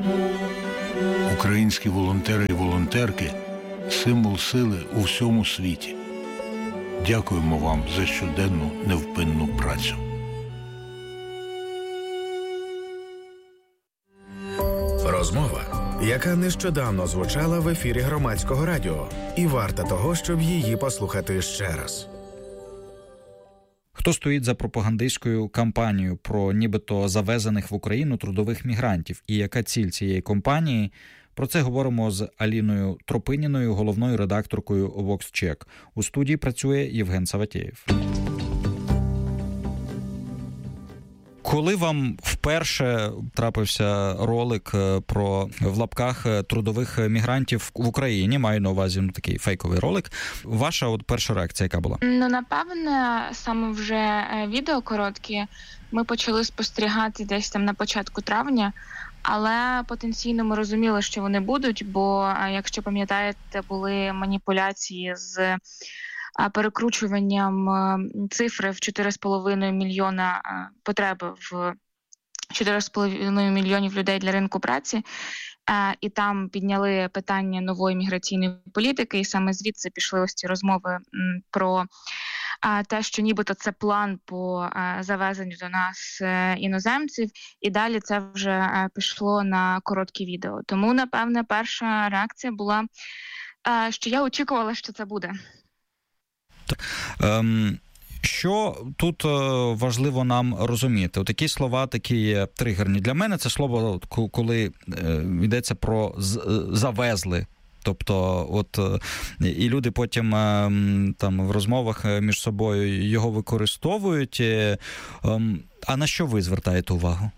Українські волонтери і волонтерки – символ сили у всьому світі. Дякуємо вам за щоденну невпинну працю. Розмова, яка нещодавно звучала в ефірі Громадського радіо, і варта того, щоб її послухати ще раз. Хто стоїть за пропагандистською кампанією про нібито завезених в Україну трудових мігрантів і яка ціль цієї кампанії? Про це говоримо з Аліною Тропиніною, головною редакторкою VoxCheck. У студії працює Євген Саватєєв. Коли вам вперше трапився ролик про, в лапках, трудових мігрантів в Україні, маю на увазі такий фейковий ролик, ваша перша реакція яка була? Напевне, саме вже відео короткі ми почали спостерігати десь там на початку травня, але потенційно ми розуміли, що вони будуть, бо, якщо пам'ятаєте, були маніпуляції з перекручуванням цифри в 4,5 мільйона потреби в 4,5 мільйонів людей для ринку праці, і там підняли питання нової міграційної політики, і саме звідси пішли ось ці розмови про те, що нібито це план по завезенню до нас іноземців, і далі це вже пішло на короткі відео. Тому, напевне, перша реакція була, що я очікувала, що це буде. Що тут важливо нам розуміти? Такі слова, такі тригерні. Для мене це слово, коли йдеться про «завезли». Тобто, і люди потім там в розмовах між собою його використовують. А на що ви звертаєте увагу?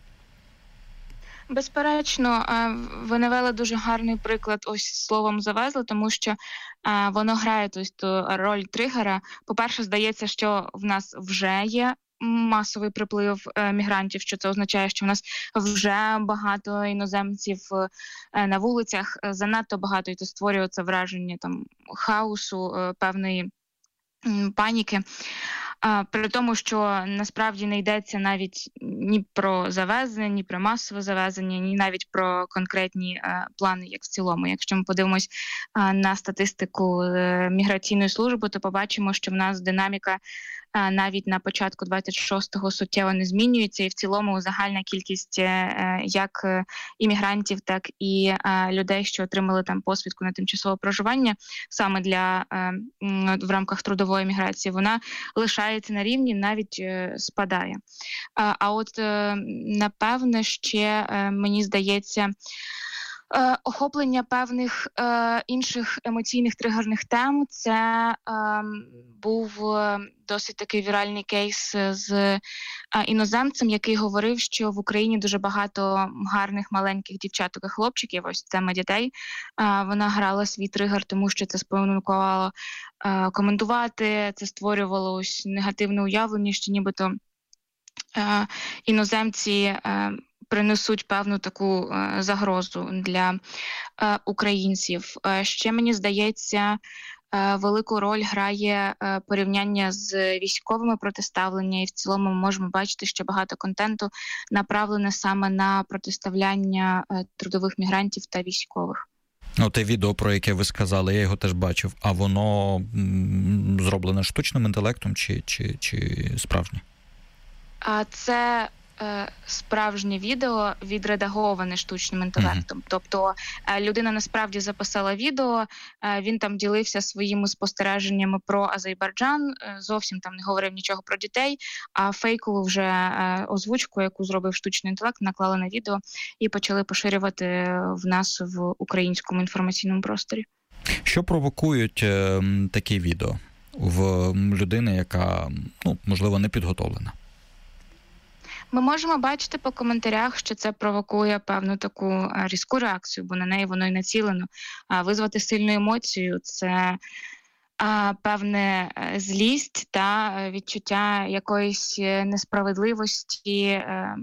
Безперечно, ви навели дуже гарний приклад ось словом «завезли», тому що воно грає ту роль тригера. По-перше, здається, що в нас вже є масовий приплив мігрантів, що це означає, що в нас вже багато іноземців на вулицях, занадто багато, і це створює це враження там хаосу, певної паніки. При тому, що насправді не йдеться навіть ні про завезення, ні про масове завезення, ні навіть про конкретні плани, як в цілому. Якщо ми подивимось на статистику міграційної служби, то побачимо, що в нас динаміка навіть на початку 26-го суттєво не змінюється, і в цілому загальна кількість як іммігрантів, так і людей, що отримали там посвідку на тимчасове проживання саме в рамках трудової міграції, вона лишається на рівні, навіть спадає. А от напевне ще, мені здається, охоплення певних інших емоційних тригерних тем. Це був досить такий віральний кейс з іноземцем, який говорив, що в Україні дуже багато гарних маленьких дівчаток і хлопчиків, ось тема дітей. Вона грала свій тригер, тому що це спонукало коментувати, це створювало ось негативне уявлення, що нібито іноземці принесуть певну таку загрозу для українців. Ще, мені здається, велику роль грає порівняння з військовими протиставлення, і в цілому ми можемо бачити, що багато контенту направлене саме на протиставляння трудових мігрантів та військових. Те відео, про яке ви сказали, я його теж бачив, а воно зроблене штучним інтелектом чи справжнє? Це справжнє відео відредаговане штучним інтелектом. Тобто людина насправді записала відео, він там ділився своїми спостереженнями про Азербайджан, зовсім там не говорив нічого про дітей, а фейкову вже озвучку, яку зробив штучний інтелект, наклали на відео і почали поширювати в нас в українському інформаційному просторі. Що провокують такі відео в людини, яка, можливо, не підготовлена? Ми можемо бачити по коментарях, що це провокує певну таку різку реакцію, бо на неї воно і націлено. Визвати сильну емоцію – це певне злість та відчуття якоїсь несправедливості,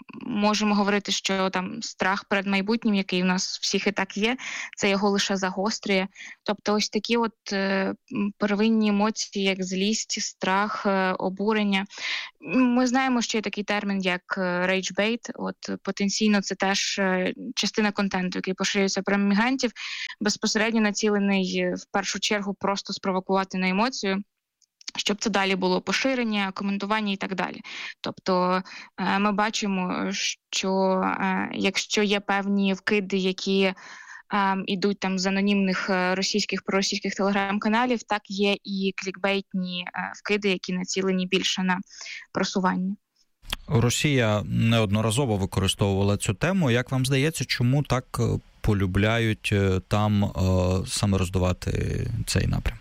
можемо говорити, що там страх перед майбутнім, який в нас всіх і так є, це його лише загострює. Тобто ось такі от первинні емоції, як злість, страх, обурення. Ми знаємо, що є такий термін, як rage bait. От потенційно це теж частина контенту, який поширюється про мігрантів, безпосередньо націлений в першу чергу просто спровокувати на емоцію, щоб це далі було поширення, коментування і так далі. Тобто ми бачимо, що якщо є певні вкиди, які ідуть там з анонімних проросійських телеграм-каналів, так є і клікбейтні вкиди, які націлені більше на просування. Росія неодноразово використовувала цю тему. Як вам здається, чому так полюбляють там саме роздувати цей напрям?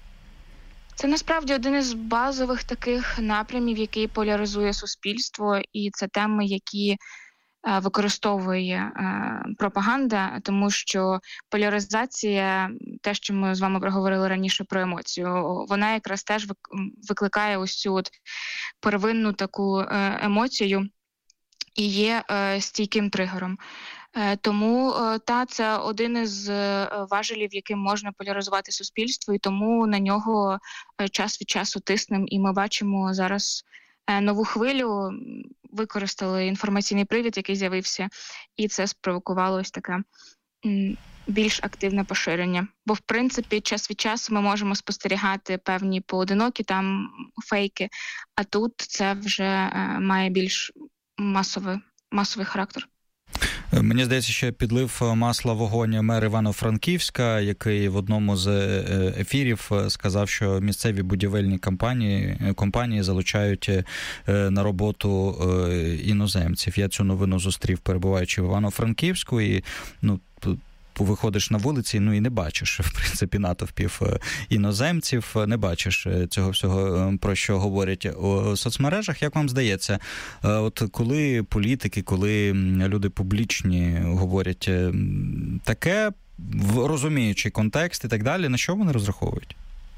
Це насправді один із базових таких напрямів, який поляризує суспільство, і це теми, які використовує пропаганда, тому що поляризація, те, що ми з вами проговорили раніше про емоцію, вона якраз теж викликає ось цю от первинну таку емоцію і є стійким тригером. Тому це один із важелів, яким можна поляризувати суспільство, і тому на нього час від часу тиснемо. І ми бачимо зараз нову хвилю, використали інформаційний привід, який з'явився, і це спровокувало ось таке більш активне поширення. Бо, в принципі, час від часу ми можемо спостерігати певні поодинокі там фейки, а тут це вже має більш масовий характер. Мені здається, що підлив масла в вогонь мер Івано-Франківська, який в одному з ефірів сказав, що місцеві будівельні компанії залучають на роботу іноземців. Я цю новину зустрів, перебуваючи в Івано-Франківську, і виходиш на вулиці, і не бачиш, в принципі, натовпів іноземців, не бачиш цього всього, про що говорять у соцмережах. Як вам здається, от коли політики, коли люди публічні говорять таке, розуміючи контекст і так далі, на що вони розраховують?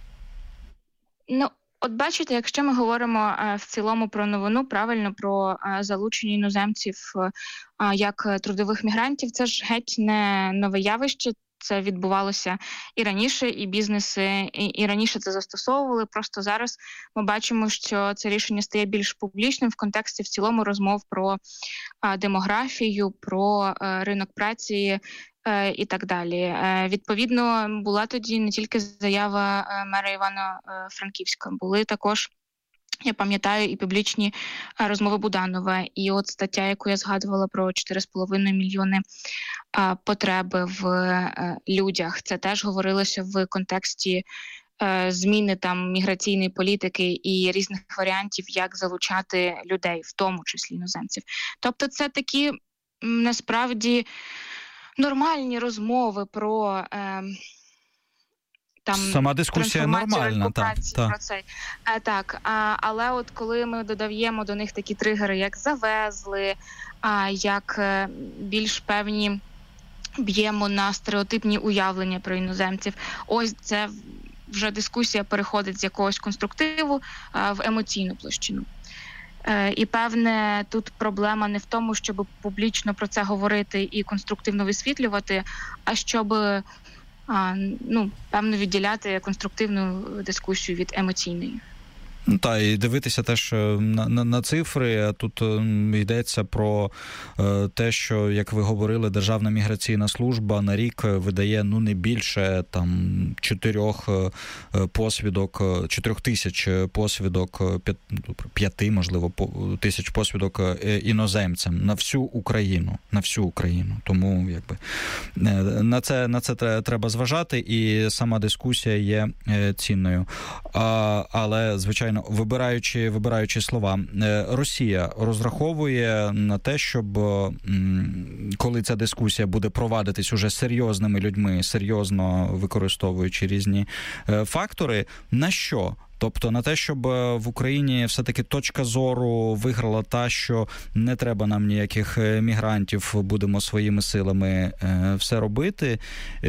От бачите, якщо ми говоримо в цілому про новину, правильно, про залучення іноземців як трудових мігрантів, це ж геть не нове явище, це відбувалося і раніше, і бізнеси, і раніше це застосовували, просто зараз ми бачимо, що це рішення стає більш публічним в контексті в цілому розмов про демографію, про ринок праці, і так далі. Відповідно, була тоді не тільки заява мера Івано-Франківська, були також, я пам'ятаю, і публічні розмови Буданова. І от стаття, яку я згадувала про 4,5 мільйони потреби в людях, це теж говорилося в контексті зміни там міграційної політики і різних варіантів, як залучати людей, в тому числі іноземців. Тобто це такі, насправді, нормальні розмови про там сама дискусія нормальна, про це. Але от коли ми додаємо до них такі тригери, як завезли, як більш певні б'ємо на стереотипні уявлення про іноземців, ось це вже дискусія переходить з якогось конструктиву в емоційну площину. І, певне, тут проблема не в тому, щоб публічно про це говорити і конструктивно висвітлювати, а щоб, певно, відділяти конструктивну дискусію від емоційної. І дивитися теж на цифри. Тут йдеться про те, що, як ви говорили, Державна міграційна служба на рік видає не більше 4 тисяч посвідок, 5, можливо, тисяч посвідок іноземцям на всю Україну. Тому на це треба зважати, і сама дискусія є цінною. Але, звичайно, вибираючи слова, Росія розраховує на те, щоб коли ця дискусія буде провадитись уже серйозними людьми, серйозно використовуючи різні фактори, на що? Тобто на те, щоб в Україні все-таки точка зору виграла та, що не треба нам ніяких мігрантів, будемо своїми силами все робити.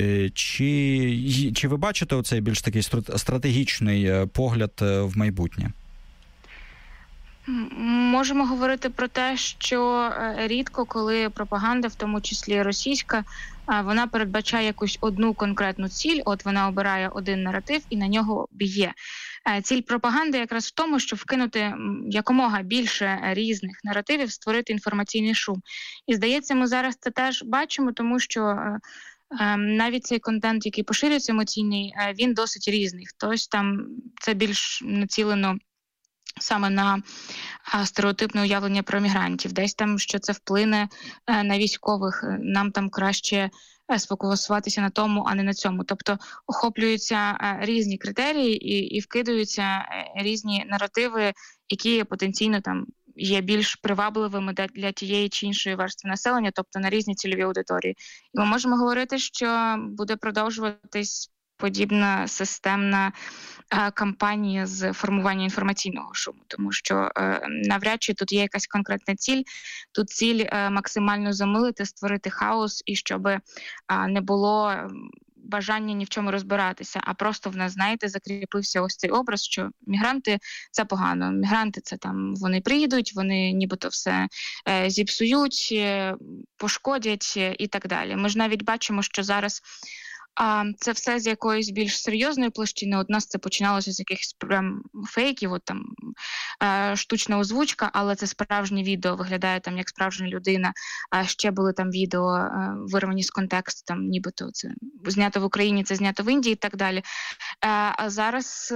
Чи ви бачите оцей більш такий стратегічний погляд в майбутнє? Можемо говорити про те, що рідко, коли пропаганда, в тому числі російська, вона передбачає якусь одну конкретну ціль, от вона обирає один наратив і на нього б'є. Ціль пропаганди якраз в тому, щоб вкинути якомога більше різних наративів, створити інформаційний шум. І, здається, ми зараз це теж бачимо, тому що навіть цей контент, який поширюється емоційний, він досить різний. Хтось там це більш націлено саме на стереотипне уявлення про мігрантів, десь там, що це вплине на військових, нам там краще сфокусуватися на тому, а не на цьому. Тобто охоплюються різні критерії і вкидаються різні наративи, які потенційно там є більш привабливими для тієї чи іншої верстви населення, тобто на різні цільові аудиторії. І ми можемо говорити, що буде продовжуватись подібна системна кампанія з формування інформаційного шуму, тому що навряд чи тут є якась конкретна ціль. Тут ціль максимально замилити, створити хаос, і щоб не було бажання ні в чому розбиратися, а просто в нас, знаєте, закріпився ось цей образ, що мігранти – це погано. Мігранти – це там, вони приїдуть, вони нібито все зіпсують, пошкодять і так далі. Ми ж навіть бачимо, що зараз це все з якоїсь більш серйозної площини. От нас це починалося з якихось прям фейків, от там штучна озвучка, але це справжнє відео, виглядає там як справжня людина. Ще були там відео вирвані з контексту, там нібито це знято в Україні, це знято в Індії і так далі. А зараз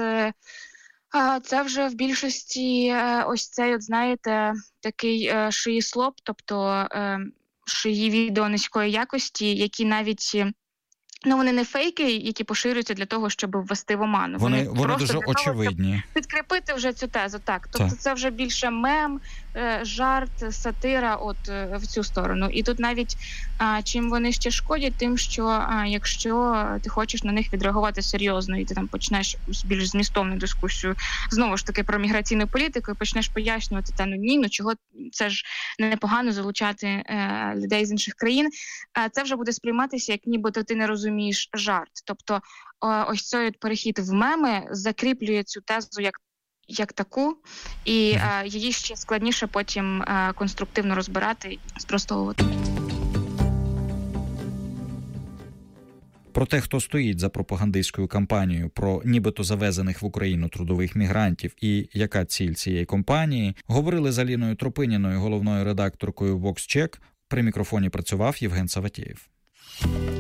це вже в більшості ось цей, от знаєте, такий шиїслоп, тобто шиї відео низької якості, які навіть вони не фейки, які поширюються для того, щоб ввести в оману. Вони просто дуже для того, очевидні. Підкріпити вже цю тезу, так. Тобто це вже більше мем, жарт, сатира от в цю сторону. І тут навіть чим вони ще шкодять, тим, що якщо ти хочеш на них відреагувати серйозно, і ти там почнеш більш змістовну дискусію, знову ж таки, про міграційну політику, і почнеш пояснювати, чого це ж непогано залучати людей з інших країн, це вже буде сприйматися, як нібито ти не розумієш жарт. Тобто ось цей перехід в меми закріплює цю тезу як таку, і її ще складніше потім конструктивно розбирати і спростовувати. Про те, хто стоїть за пропагандистською кампанією про нібито завезених в Україну трудових мігрантів і яка ціль цієї кампанії, говорили з Аліною Тропиніною, головною редакторкою VoxCheck. При мікрофоні працював Євген Саватєєв.